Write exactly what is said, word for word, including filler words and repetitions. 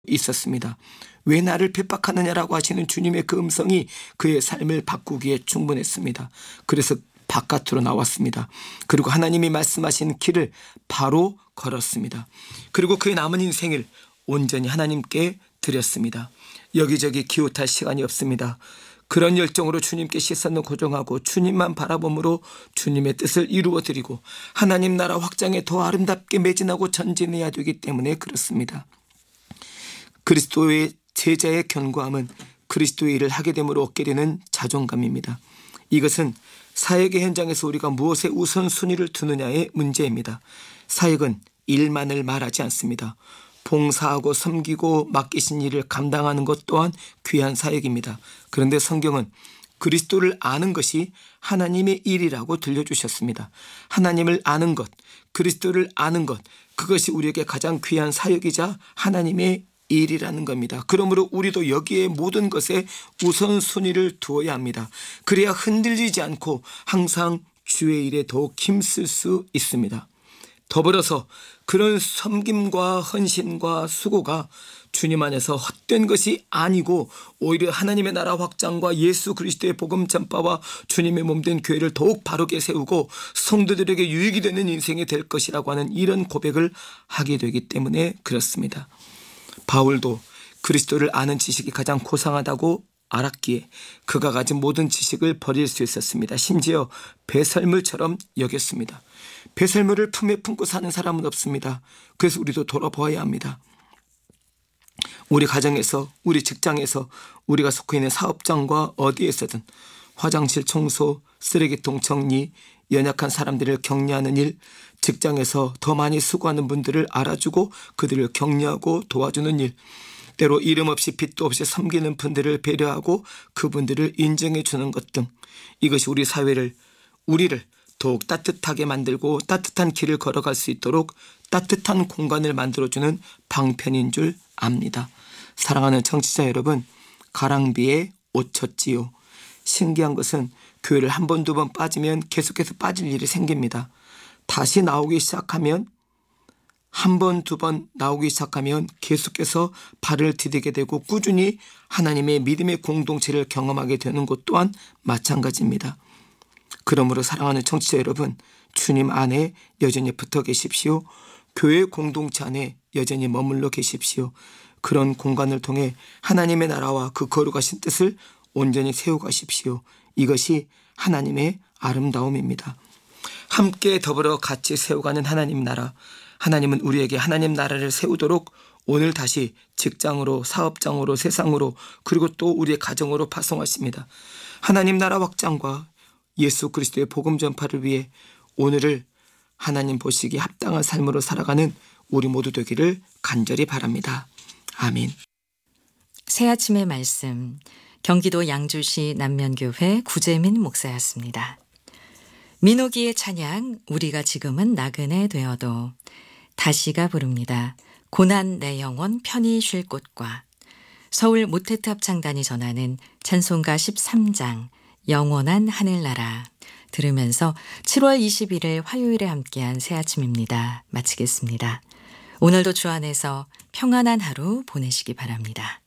있었습니다. 왜 나를 핍박하느냐라고 하시는 주님의 그 음성이 그의 삶을 바꾸기에 충분했습니다. 그래서 바깥으로 나왔습니다. 그리고 하나님이 말씀하신 길을 바로 걸었습니다. 그리고 그의 남은 인생을 온전히 하나님께 드렸습니다. 여기저기 기웃할 시간이 없습니다. 그런 열정으로 주님께 시선을 고정하고 주님만 바라봄으로 주님의 뜻을 이루어드리고 하나님 나라 확장에 더 아름답게 매진하고 전진해야 되기 때문에 그렇습니다. 그리스도의 제자의 견고함은 그리스도의 일을 하게 됨으로 얻게 되는 자존감입니다. 이것은 사역의 현장에서 우리가 무엇에 우선순위를 두느냐의 문제입니다. 사역은 일만을 말하지 않습니다. 봉사하고 섬기고 맡기신 일을 감당하는 것 또한 귀한 사역입니다. 그런데 성경은 그리스도를 아는 것이 하나님의 일이라고 들려주셨습니다. 하나님을 아는 것, 그리스도를 아는 것, 그것이 우리에게 가장 귀한 사역이자 하나님의 일이라는 겁니다. 그러므로 우리도 여기에 모든 것에 우선순위를 두어야 합니다. 그래야 흔들리지 않고 항상 주의 일에 더욱 힘쓸 수 있습니다. 더불어서 그런 섬김과 헌신과 수고가 주님 안에서 헛된 것이 아니고 오히려 하나님의 나라 확장과 예수 그리스도의 복음 전파와 주님의 몸된 교회를 더욱 바르게 세우고 성도들에게 유익이 되는 인생이 될 것이라고 하는 이런 고백을 하게 되기 때문에 그렇습니다. 바울도 그리스도를 아는 지식이 가장 고상하다고 알았기에 그가 가진 모든 지식을 버릴 수 있었습니다. 심지어 배설물처럼 여겼습니다. 배설물을 품에 품고 사는 사람은 없습니다. 그래서 우리도 돌아보아야 합니다. 우리 가정에서, 우리 직장에서, 우리가 속해 있는 사업장과 어디에서든 화장실 청소, 쓰레기통 정리, 연약한 사람들을 격려하는 일, 직장에서 더 많이 수고하는 분들을 알아주고 그들을 격려하고 도와주는 일, 때로 이름 없이 빚도 없이 섬기는 분들을 배려하고 그분들을 인정해 주는 것 등 이것이 우리 사회를, 우리를 더욱 따뜻하게 만들고 따뜻한 길을 걸어갈 수 있도록 따뜻한 공간을 만들어주는 방편인 줄 압니다. 사랑하는 청취자 여러분, 가랑비에 옷 젖지요. 신기한 것은 교회를 한 번, 두 번 빠지면 계속해서 빠질 일이 생깁니다. 다시 나오기 시작하면 한 번, 두 번 나오기 시작하면 계속해서 발을 디디게 되고 꾸준히 하나님의 믿음의 공동체를 경험하게 되는 것 또한 마찬가지입니다. 그러므로 사랑하는 청취자 여러분, 주님 안에 여전히 붙어 계십시오. 교회 공동체 안에 여전히 머물러 계십시오. 그런 공간을 통해 하나님의 나라와 그 거룩하신 뜻을 온전히 세워가십시오. 이것이 하나님의 아름다움입니다. 함께 더불어 같이 세워가는 하나님 나라. 하나님은 우리에게 하나님 나라를 세우도록 오늘 다시 직장으로, 사업장으로, 세상으로, 그리고 또 우리의 가정으로 파송하십니다. 하나님 나라 확장과 예수 그리스도의 복음 전파를 위해 오늘을 하나님 보시기에 합당한 삶으로 살아가는 우리 모두 되기를 간절히 바랍니다. 아멘. 새아침의 말씀, 경기도 양주시 남면교회 구재민 목사였습니다. 민호기의 찬양, 우리가 지금은 나그네 되어도, 다시가 부릅니다. 고난 내 영혼 편히 쉴 곳과, 서울 모태트 합창단이 전하는 찬송가 십삼 장 영원한 하늘나라 들으면서 칠월 이십일일 화요일에 함께한 새아침입니다. 마치겠습니다. 오늘도 주 안에서 평안한 하루 보내시기 바랍니다.